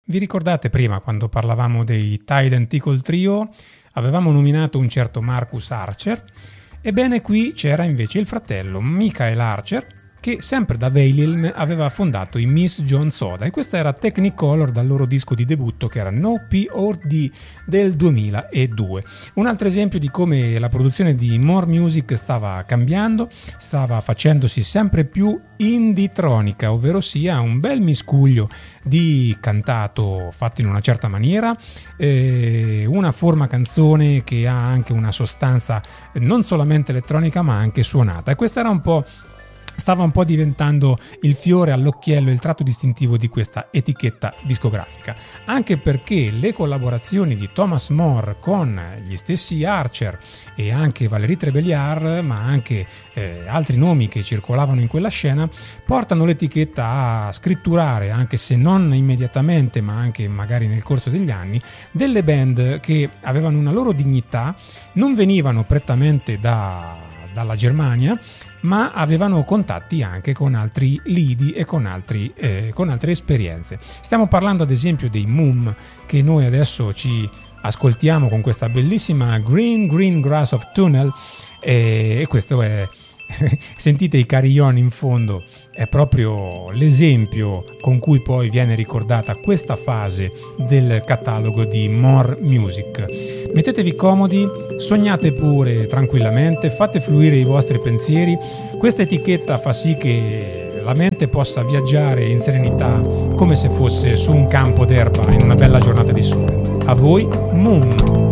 Vi ricordate prima, quando parlavamo dei Tide & Tickle Trio, avevamo nominato un certo Marcus Archer? Ebbene, qui c'era invece il fratello Michael Archer, che sempre da Veilil aveva fondato i Miss John Soda, e questa era Technicolor dal loro disco di debutto che era No P or D del 2002. Un altro esempio di come la produzione di More Music stava cambiando, stava facendosi sempre più indie-tronica, ovvero sia un bel miscuglio di cantato fatto in una certa maniera, una forma canzone che ha anche una sostanza non solamente elettronica ma anche suonata, e questa era stava un po' diventando il fiore all'occhiello, il tratto distintivo di questa etichetta discografica, anche perché le collaborazioni di Thomas More con gli stessi Archer e anche Valérie Trébéliard, ma anche altri nomi che circolavano in quella scena, portano l'etichetta a scritturare, anche se non immediatamente ma anche magari nel corso degli anni, delle band che avevano una loro dignità, non venivano prettamente dalla Germania, ma avevano contatti anche con altri lidi e con altre esperienze. Stiamo parlando ad esempio dei Mumm, che noi adesso ci ascoltiamo con questa bellissima Green Grass of Tunnel, e questo è sentite i carillon in fondo, è proprio l'esempio con cui poi viene ricordata questa fase del catalogo di More Music. Mettetevi comodi, sognate pure tranquillamente, fate fluire i vostri pensieri. Questa etichetta fa sì che la mente possa viaggiare in serenità come se fosse su un campo d'erba in una bella giornata di sole. A voi, Mumm!